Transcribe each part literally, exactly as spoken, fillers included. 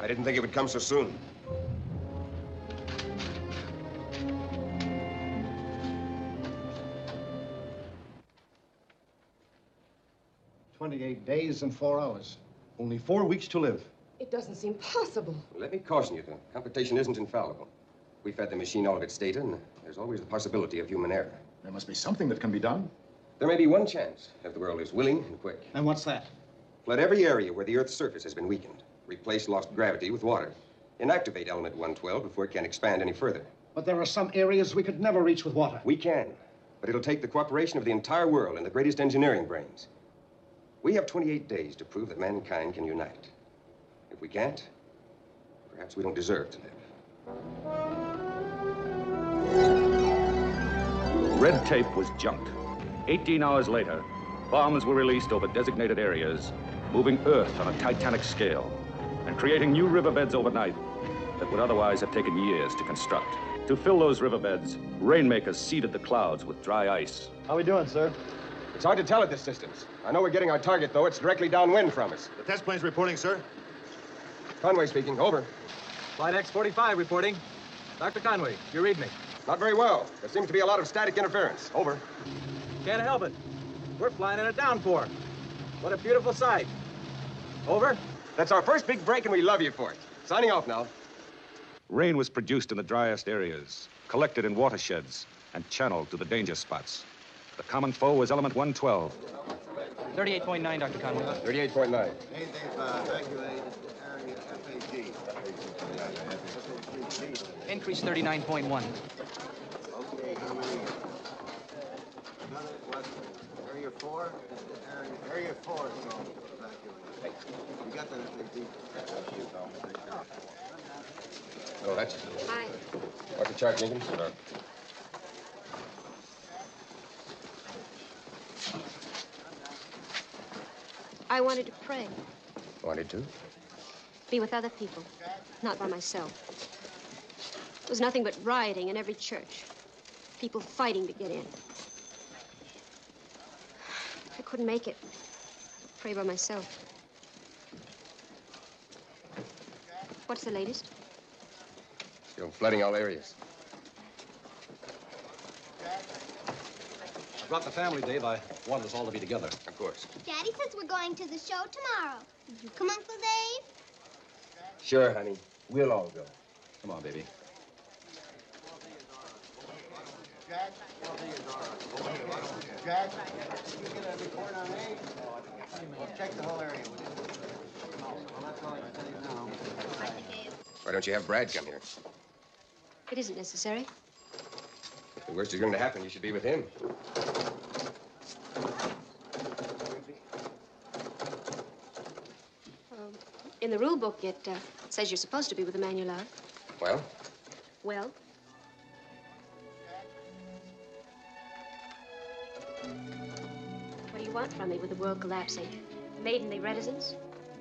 I didn't think it would come so soon. Twenty-eight days and four hours. Only four weeks to live. It doesn't seem possible. Well, let me caution you, the computation isn't infallible. We fed the machine all of its data, and there's always the possibility of human error. There must be something that can be done. There may be one chance, if the world is willing and quick. And what's that? Flood every area where the Earth's surface has been weakened. Replace lost gravity with water. Inactivate element one twelve before it can expand any further. But there are some areas we could never reach with water. We can, but it'll take the cooperation of the entire world and the greatest engineering brains. We have twenty-eight days to prove that mankind can unite. If we can't, perhaps we don't deserve to live. Red tape was junked. eighteen hours later, bombs were released over designated areas, moving Earth on a titanic scale and creating new riverbeds overnight that would otherwise have taken years to construct. To fill those riverbeds, rainmakers seeded the clouds with dry ice. How we doing, sir? It's hard to tell at this distance. I know we're getting our target, though. It's directly downwind from us. The test plane's reporting, sir. Conway speaking. Over. Flight X forty-five reporting. Doctor Conway, you read me. Not very well. There seems to be a lot of static interference. Over. Can't help it. We're flying in a downpour. What a beautiful sight. Over. That's our first big break, and we love you for it. Signing off now. Rain was produced in the driest areas, collected in watersheds, and channeled to the danger spots. The common foe was element one twelve. thirty-eight point nine, Doctor Conway. thirty-eight point nine. They've evacuated area F A G. Increase thirty-nine point one. Okay, how many? Another, what? Area four? Area, area four is going to evacuate. You got that F A G? Oh, that's it. Hi. What's the chart, Jenkins? Sure. I wanted to pray, Wanted to? be with other people, not by myself. There was nothing but rioting in every church, people fighting to get in. I couldn't make it. Pray by myself. What's the latest? Still flooding all areas. I brought the family, Dave. I wanted us all to be together. Of course. Daddy says we're going to the show tomorrow. Did you come, Uncle Dave? Sure, honey. We'll all go. Come on, baby. Jack? Jack? Did you get a report on me? Well, check the whole area, will you? Well, that's all I can tell you now. Why don't you have Brad come here? It isn't necessary. If the worst is going to happen, you should be with him. Um, in the rule book, it uh, says you're supposed to be with the man you love. Well? Well? What do you want from me with the world collapsing? Maidenly reticence?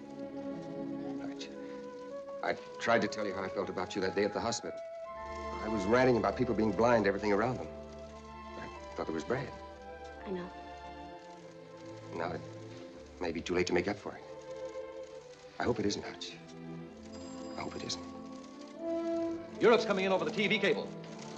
I tried to tell you how I felt about you that day at the hospital. I was ranting about people being blind to everything around them. But I thought it was Brad. I know. Now it may be too late to make up for it. I hope it isn't, Hutch. I hope it isn't. Europe's coming in over the T V cable.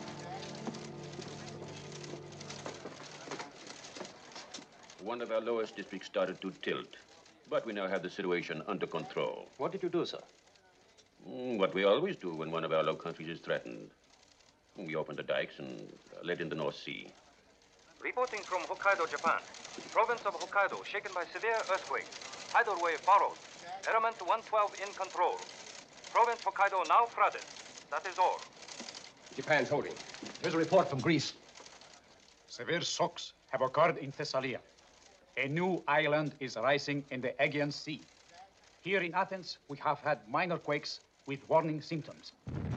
One of our lowest districts started to tilt, but we now have the situation under control. What did you do, sir? Mm, what we always do when one of our low countries is threatened. We open the dikes and uh, let in the North Sea. Reporting from Hokkaido, Japan. Province of Hokkaido shaken by severe earthquake. Tidal wave borrowed. Element one twelve in control. Province Hokkaido now flooded. That is all. Japan's holding. Here's a report from Greece. Severe shocks have occurred in Thessalia. A new island is rising in the Aegean Sea. Here in Athens, we have had minor quakes with warning symptoms.